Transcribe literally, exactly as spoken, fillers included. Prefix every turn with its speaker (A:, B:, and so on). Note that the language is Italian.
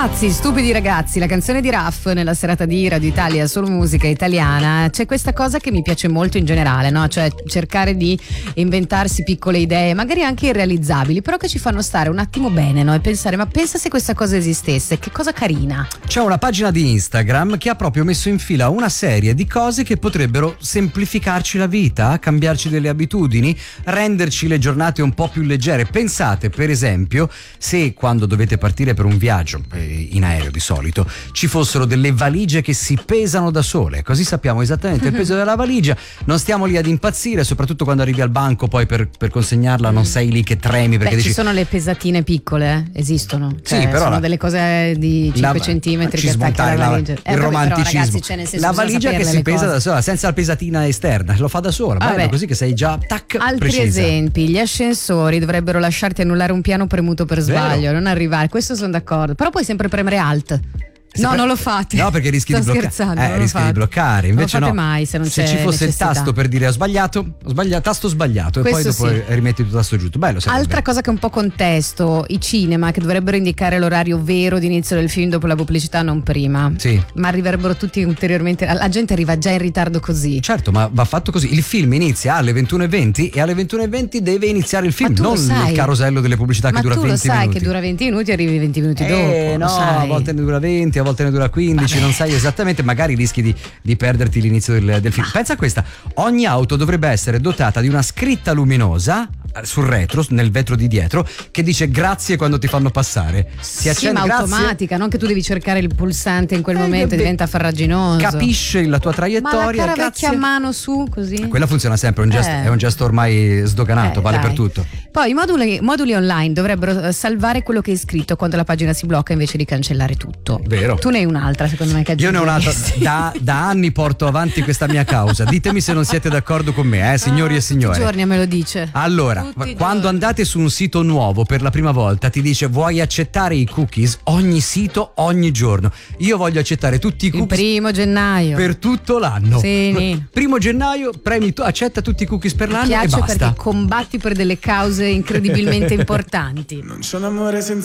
A: Pazzi, stupidi ragazzi, la canzone di Raff nella serata di Radio Italia, solo musica italiana. C'è questa cosa che mi piace molto in generale, no? Cioè cercare di inventarsi piccole idee, magari anche irrealizzabili, però che ci fanno stare un attimo bene, no? E pensare, ma pensa se questa cosa esistesse, che cosa carina.
B: C'è una pagina di Instagram che ha proprio messo in fila una serie di cose che potrebbero semplificarci la vita, cambiarci delle abitudini, renderci le giornate un po' più leggere. Pensate, per esempio, se quando dovete partire per un viaggio, in aereo di solito, ci fossero delle valigie che si pesano da sole, così sappiamo esattamente il peso della valigia, non stiamo lì ad impazzire, soprattutto quando arrivi al banco poi per, per consegnarla non sei lì che tremi perché
A: Beh,
B: dici...
A: ci sono le pesatine piccole, eh? Esistono, cioè,
B: sì, però
A: sono
B: la...
A: delle cose di cinque
B: la...
A: centimetri
B: ci
A: che attacchi alla
B: la...
A: valigia.
B: il
A: eh,
B: romanticismo,
A: però, ragazzi, cioè, nel senso,
B: la valigia che si pesa
A: cose.
B: da sola senza la pesatina esterna, lo fa da sola, bello, così che sei già tac,
A: altri
B: precisa.
A: esempi, gli ascensori dovrebbero lasciarti annullare un piano premuto per sbaglio. Vero. Non arrivare, questo sono d'accordo, però puoi sempre premere alt. No,
B: pre-
A: non lo fate.
B: No, perché rischi
A: Sto
B: di bloccare.
A: scherzando,
B: Eh,
A: non lo
B: rischi
A: fate.
B: di bloccare. Invece
A: non lo fate
B: no.
A: mai se non
B: se
A: c'è
B: ci fosse
A: necessità.
B: il tasto per dire ho sbagliato, ho sbagliato, tasto sbagliato
A: Questo
B: e poi dopo
A: sì.
B: rimetti il tasto giusto. Bello.
A: Altra cosa che è un po' contesto, i cinema che dovrebbero indicare l'orario vero di inizio del film dopo la pubblicità, non prima.
B: Sì.
A: Ma arriverebbero tutti ulteriormente. La gente arriva già in ritardo così.
B: Certo, ma va fatto così. Il film inizia alle ventuno e venti e alle ventuno e venti deve iniziare il film, non il carosello delle pubblicità
A: ma
B: che dura venti minuti.
A: Ma tu lo sai che dura venti minuti e arrivi venti minuti
B: eh,
A: dopo.
B: No,
A: sai.
B: a volte ne dura venti, a volte ne dura quindici,
A: Vabbè.
B: Non sai esattamente. Magari rischi di, di perderti l'inizio del, del film. Pensa a questa: ogni auto dovrebbe essere dotata di una scritta luminosa sul retro, nel vetro di dietro, che dice grazie quando ti fanno passare. Si
A: sì,
B: accende,
A: ma
B: grazie.
A: automatica, non che tu devi cercare il pulsante in quel eh, momento,
B: beh,
A: diventa farraginoso.
B: Capisce la tua traiettoria.
A: Ma la cara
B: grazie.
A: vecchia a mano su, così.
B: Quella funziona sempre, è un gesto,
A: eh.
B: è un gesto ormai sdoganato,
A: eh,
B: vale
A: dai.
B: per tutto.
A: Poi i moduli, moduli online dovrebbero salvare quello che è scritto quando la pagina si blocca invece di cancellare tutto.
B: Vero.
A: Tu ne hai un'altra, secondo me, che
B: Io ne ho un'altra. Da, da anni porto avanti questa mia causa. Ditemi se non siete d'accordo con me, eh, signori
A: ah,
B: e signori.
A: Tutti i giorni me lo dice.
B: Allora,
A: Tutti
B: quando andate su un sito nuovo per la prima volta, ti dice vuoi accettare i cookies ogni sito, ogni giorno. Io voglio accettare tutti i cookies.
A: Il primo gennaio.
B: Per tutto l'anno.
A: Sì.
B: Primo gennaio, premi tu, accetta tutti i cookies per l'anno
A: Mi
B: e
A: piace
B: basta.
A: perché combatti per delle cause incredibilmente importanti.
C: Non c'è un amore senza